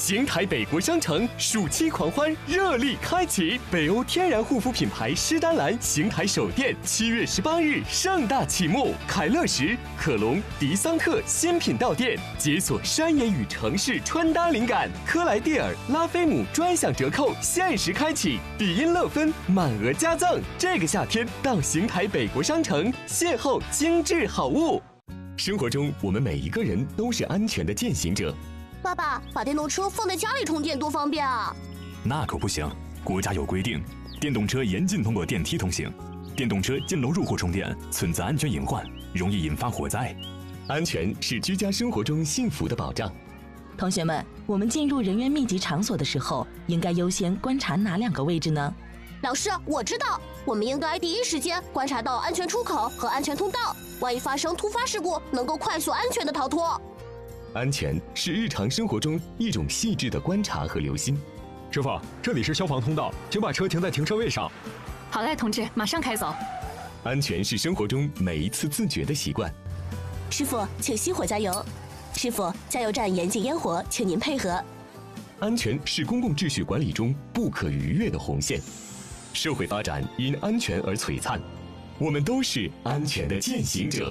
邢台北国商城暑期狂欢热力开启，北欧天然护肤品牌诗丹兰邢台首店7月18日盛大启幕，凯乐石、可隆、迪桑特新品到店，解锁山野与城市穿搭灵感。科莱蒂尔、拉菲姆专享折扣限时开启，比音乐芬满额加赠。这个夏天到邢台北国商城邂逅精致好物。生活中，我们每一个人都是安全的践行者。 爸爸，把电动车放在家里充电多方便啊！ 那可不行，国家有规定，电动车严禁通过电梯通行，电动车进楼入户充电存在安全隐患，容易引发火灾。 安全是居家生活中幸福的保障。 同学们，我们进入人员密集场所的时候，应该优先观察哪2个位置呢？ 老师，我知道，我们应该第一时间观察到安全出口和安全通道，万一发生突发事故，能够快速安全的逃脱。 安全是日常生活中一种细致的观察和留心。 师傅，这里是消防通道，请把车停在停车位上。 好嘞，同志，马上开走。 安全是生活中每一次自觉的习惯。 师傅，请熄火加油。师傅，加油站严禁烟火，请您配合。 安全是公共秩序管理中不可逾越的红线。社会发展因安全而璀璨，我们都是安全的践行者。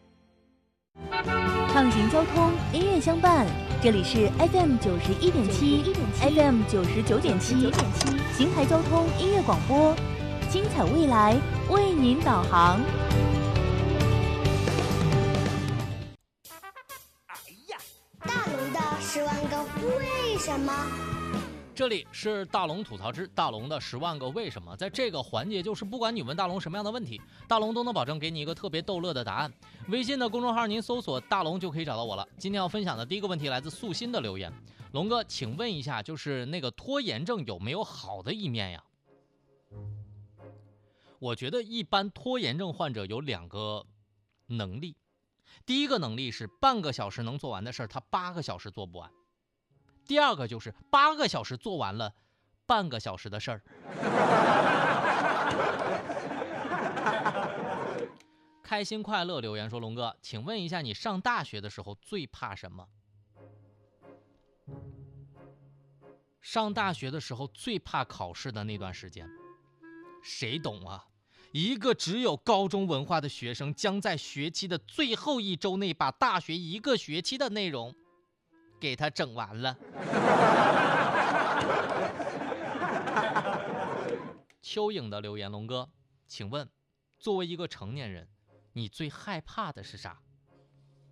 畅行交通，音乐相伴，这里是 FM 91.7 FM 99.7邢台交通音乐广播，精彩未来为您导航。 大龙的10万个为什么？ 这里是大龙吐槽之大龙的10万个为什么。在这个环节，就是不管你问大龙什么样的问题，大龙都能保证给你一个特别逗乐的答案。微信的公众号您搜索大龙就可以找到我了。今天要分享的第一个问题来自素心的留言，龙哥请问一下，就是那个拖延症有没有好的一面呀？我觉得一般拖延症患者有2个能力，第一个能力是半个小时能做完的事儿，他8个小时做不完。第2个就是8个小时做完了半个小时的事儿。开心快乐留言说，龙哥请问一下，你上大学的时候最怕什么？上大学的时候最怕考试的那段时间，谁懂啊？一个只有高中文化的学生将在学期的最后1周内把大学1个学期的内容给他整完了。蚯蚓的留言，龙哥请问作为一个成年人，你最害怕的是啥？